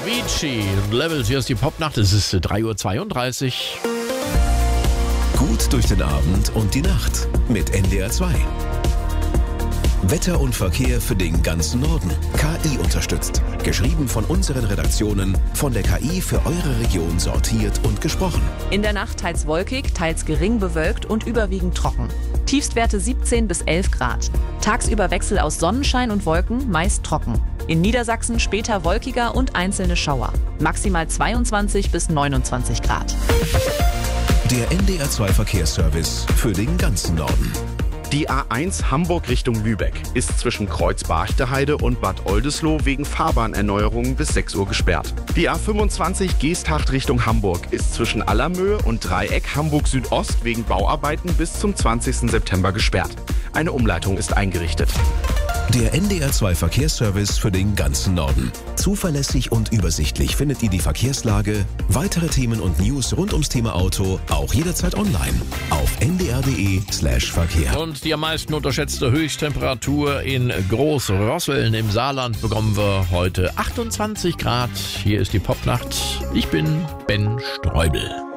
Avicii Levels, hier ist die Popnacht, es ist 3:32 Uhr. Gut durch den Abend und die Nacht mit NDR 2. Wetter und Verkehr für den ganzen Norden. KI unterstützt. Geschrieben von unseren Redaktionen, von der KI für eure Region sortiert und gesprochen. In der Nacht teils wolkig, teils gering bewölkt und überwiegend trocken. Tiefstwerte 17 bis 11 Grad. Tagsüber Wechsel aus Sonnenschein und Wolken, meist trocken. In Niedersachsen später wolkiger und einzelne Schauer. Maximal 22 bis 29 Grad. Der NDR 2 Verkehrsservice für den ganzen Norden. Die A1 Hamburg Richtung Lübeck ist zwischen Kreuz-Barchteheide und Bad Oldesloe wegen Fahrbahnerneuerungen bis 6 Uhr gesperrt. Die A25 Geesthacht Richtung Hamburg ist zwischen Allermöhe und Dreieck Hamburg Südost wegen Bauarbeiten bis zum 20. September gesperrt. Eine Umleitung ist eingerichtet. Der NDR 2 Verkehrsservice für den ganzen Norden. Zuverlässig und übersichtlich findet ihr die Verkehrslage, weitere Themen und News rund ums Thema Auto auch jederzeit online auf ndr.de/Verkehr. Und die am meisten unterschätzte Höchsttemperatur in Großrosseln im Saarland bekommen wir heute 28 Grad. Hier ist die Popnacht. Ich bin Ben Streubel.